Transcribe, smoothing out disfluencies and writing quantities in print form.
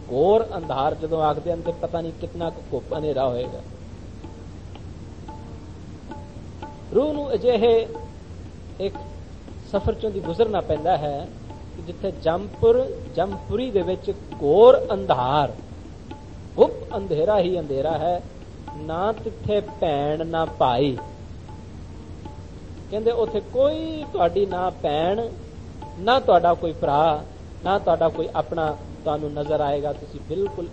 घोर अंधार जदों आखदे हैं तो पता नहीं कितना घुप हनेरा होएगा। रूह नूं अजिहे एक सफर चों दी गुजरना पैंदा है कि जिथे जमपुरी दे विच घोर अंधार, घुप अंधेरा ही अंधेरा है, ना तिथे भैण ना भाई। कहंदे उथे कोई तुहाडी ना भैण ना तुहाडा कोई भरा ना तुहाडा कोई अपना तुहानू नजर आएगा। तुसी बिल्कुल